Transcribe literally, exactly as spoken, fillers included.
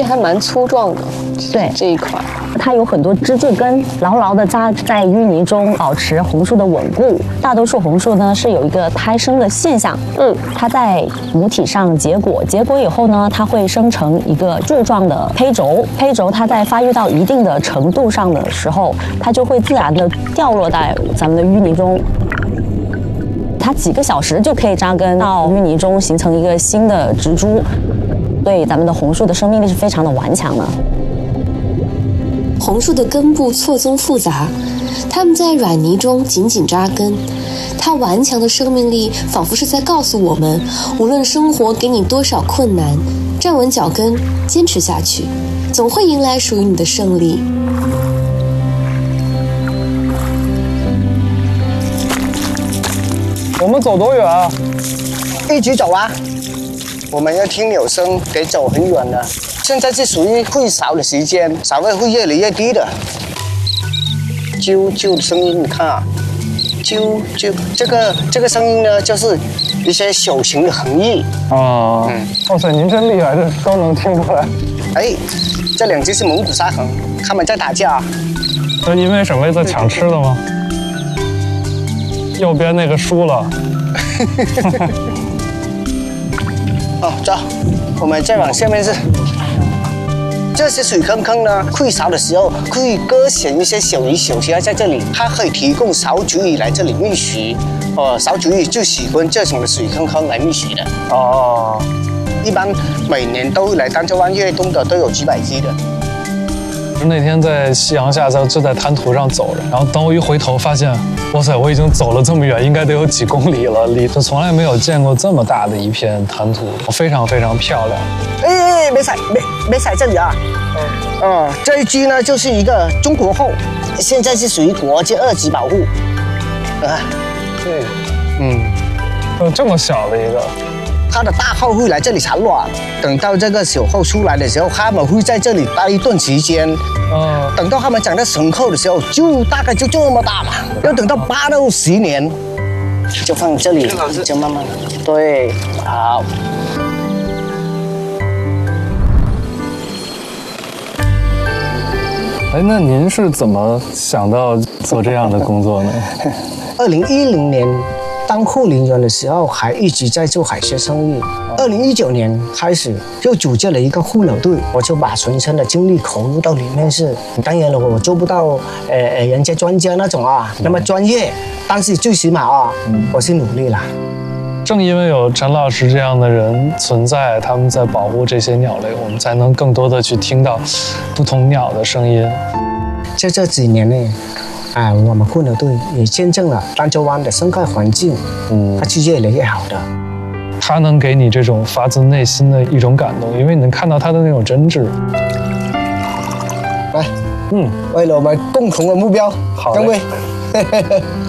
还蛮粗壮的。 对这一块， 它有很多支柱根牢牢地扎在淤泥中，保持红树的稳固。大多数红树呢是有一个胎生的现象，嗯，它在母体上结果，结果以后呢，它会生成一个柱状的胚轴，胚轴它在发育到一定的程度上的时候，它就会自然地掉落在咱们的淤泥中。它几个小时就可以扎根到淤泥中，形成一个新的植株。对咱们的红树的生命力是非常的顽强的。 红树的根部错综复杂，它们在软泥中紧紧扎根。它顽强的生命力仿佛是在告诉我们，无论生活给你多少困难，站稳脚跟，坚持下去，总会迎来属于你的胜利。 我们走多远啊？ 一直走啊！我们要听鸟声，得走很远的。现在是属于会扫的时间，扫位会越来越低的。啾啾的声音，你看啊，啾啾，这个这个声音呢，就是一些小型的横翼。 啊，嗯，哇塞，您真厉害，这都能听出来。 哎，这两只是蒙古沙恒，他们在打架。 这因为什么在抢吃的吗？右边那个输了。 哦，走，我们再往下面是。这些水坑坑呢，会扫的时候会割选一些小鱼小虾在这里，它可以提供小主鱼来这里觅食。哦，小主鱼就喜欢这种的水坑坑来觅食的。 哦， 一般每年都会来丹州湾越冬的都有几百只的。 那天在夕阳下，在就在滩涂上走着，然后当我一回头，发现，哇塞，我已经走了这么远，应该得有几公里了，离就从来没有见过这么大的一片滩涂，非常非常漂亮。 哎哎，没踩，没没踩这里啊。嗯，哦，这一只呢就是一个中国后，现在是属于国际二级保护。啊，对， 嗯，呃，这么小的一个。 它的大后会来这里产卵，等到这个小后出来的时候，它们会在这里待一段时间。 嗯， 等到它们长到成后的时候，就大概就这么大嘛。要等到八到十年，就放这里，就慢慢。对，好。 哎，那您是怎么想到做这样的工作呢？ 二零一零年。当护林员的时候，还一直在做海鲜生意。二零一九年开始，又组建了一个护鸟队，我就把全身的精力投入到里面是。当然了，我做不到呃呃人家专家那种啊，那么专业，但是最起码啊，我是努力了。 正因为有陈老师这样的人存在，他们在保护这些鸟类，我们才能更多的去听到不同鸟的声音。 在这几年内。啊，我们护鸟队也见证了丹州湾的生态环境，嗯，它是越来越好的。 它能给你这种发自内心的一种感动，因为你能看到它的那种真挚。 来，嗯，为了我们共同的目标， 好， 各位。